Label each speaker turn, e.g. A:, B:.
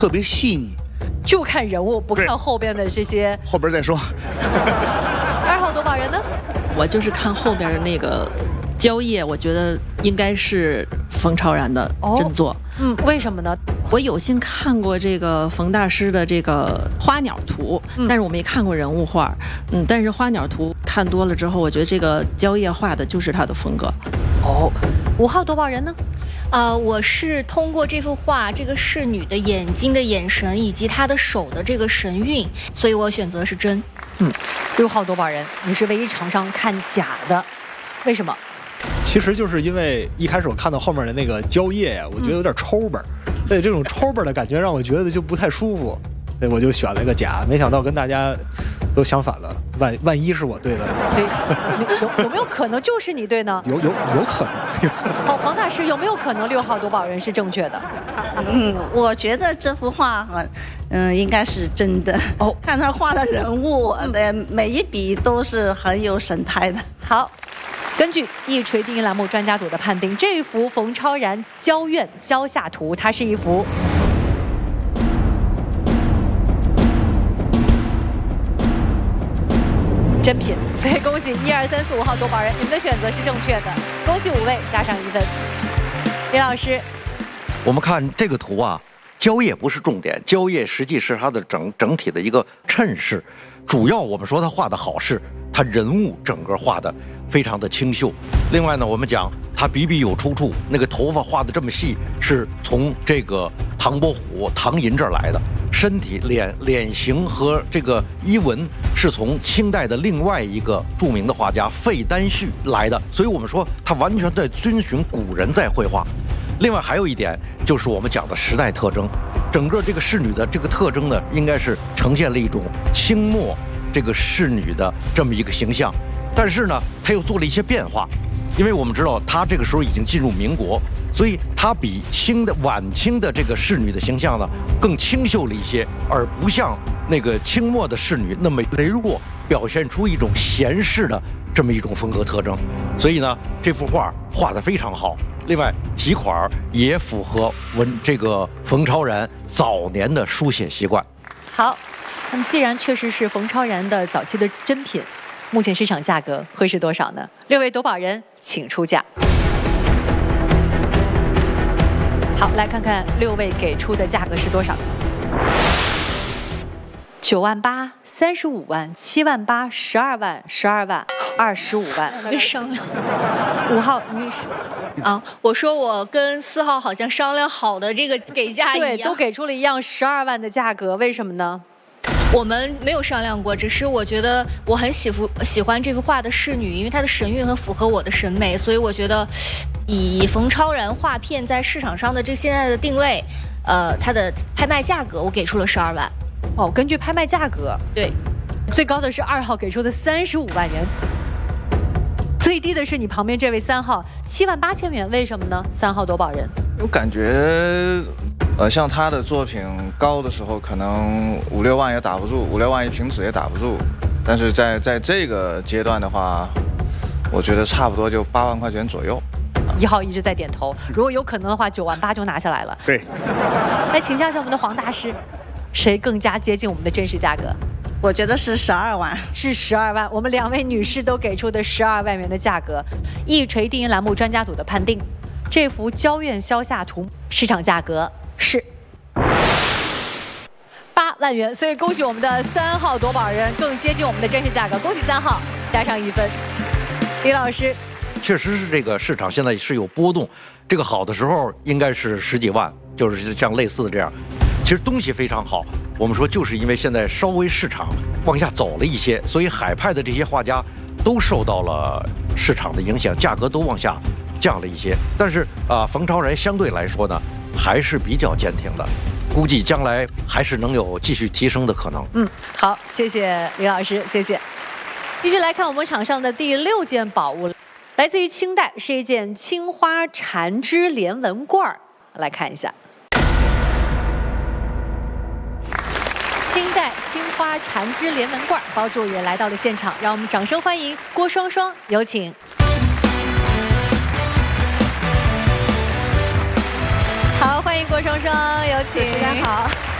A: 特别细腻。
B: 就看人物，不看后边的这些。
A: 后边再说。
B: 2号夺宝人呢？
C: 我就是看后边的那个蕉叶，我觉得应该是冯超然的真作。
B: 为什么呢？
C: 我有幸看过这个冯大师的这个花鸟图，但是我没看过人物画。但是花鸟图看多了之后，我觉得这个蕉叶画的就是他的风格。
B: 5号夺宝人呢？
D: 我是通过这幅画，这个侍女的眼睛的眼神以及她的手的这个神韵，所以我选择是真。
B: 6号夺宝人，你是唯一场上看假的，为什么？
E: 其实就是因为一开始我看到后面的那个蕉叶呀，我觉得有点抽巴，对这种抽巴的感觉让我觉得就不太舒服，所以我就选了个假。没想到跟大家都相反了，万一是我对的？
B: 对，有没有可能就是你对呢？
E: 有可能。
B: 好，黄大师有没有可能6号夺宝人是正确的？
F: 我觉得这幅画应该是真的。看他画的人物，每一笔都是很有神态的。
B: 好。根据一锤定音栏目专家组的判定，这幅冯超然蕉院消夏图，它是一幅真品，所以恭喜1、2、3、4、5号夺宝人，你们的选择是正确的，恭喜5位，加上1分。李老师，
G: 我们看这个图啊，蕉叶不是重点，蕉叶实际是它的整体的一个衬饰，主要我们说它画的好是它人物整个画的非常的清秀。另外呢，我们讲它笔笔有出处，那个头发画的这么细，是从这个唐伯虎、唐寅这儿来的。身体脸型和这个衣纹是从清代的另外一个著名的画家费丹旭来的，所以我们说他完全在遵循古人在绘画。另外还有一点就是我们讲的时代特征，整个这个仕女的这个特征呢，应该是呈现了一种清末这个仕女的这么一个形象，但是呢，他又做了一些变化，因为我们知道他这个时候已经进入民国，所以他比晚清的这个仕女的形象呢更清秀了一些，而不像那个清末的仕女那么羸弱，表现出一种闲适的这么一种风格特征。所以呢，这幅画画得非常好。另外，题款也符合这个冯超然早年的书写习惯。
B: 好，那么既然确实是冯超然的早期的珍品，目前市场价格会是多少呢？6位夺宝人请出价。好，来看看6位给出的价格是多少？9万8、35万、7万8、12万、12万、25万。
D: 别商量。
B: 5号女士。
D: 我说我跟4号好像商量好的这个给价一样，
B: 对，都给出了一样12万的价格，为什么呢？
D: 我们没有商量过，只是我觉得我很喜欢这幅画的仕女，因为它的神韵很符合我的审美，所以我觉得以冯超然画片在市场上的现在的定位，它的拍卖价格我给出了12万。
B: 根据拍卖价格，
D: 对，
B: 最高的是2号给出的35万元，最低的是你旁边这位3号7万8千元，为什么呢？3号夺宝人，
H: 我感觉，像他的作品高的时候，可能5、6万也打不住，5、6万一平尺也打不住，但是在这个阶段的话，我觉得差不多就8万块钱左右。
B: 1号一直在点头，如果有可能的话，9万8就拿下来了。
A: 对，
B: 来请教一下我们的黄大师，谁更加接近我们的真实价格？
F: 我觉得是12万，
B: 是12万。我们2位女士都给出的12万元的价格。一锤定音栏目专家组的判定，这幅蕉院消夏图市场价格是8万元，所以恭喜我们的3号夺宝人更接近我们的真实价格，恭喜3号，加上1分。李老师，
G: 确实是这个市场现在是有波动，这个好的时候应该是10几万，就是像类似的这样。其实东西非常好，我们说就是因为现在稍微市场往下走了一些，所以海派的这些画家都受到了市场的影响，价格都往下降了一些。但是冯超然相对来说呢，还是比较坚挺的，估计将来还是能有继续提升的可能。
B: 好，谢谢李老师，谢谢。继续来看我们场上的第6件宝物，来自于清代，是一件青花缠枝连纹罐，来看一下。清代青花缠枝连纹罐，包主也来到了现场，让我们掌声欢迎郭双双，有请。 好，欢迎郭双双，有请。
F: 大家好。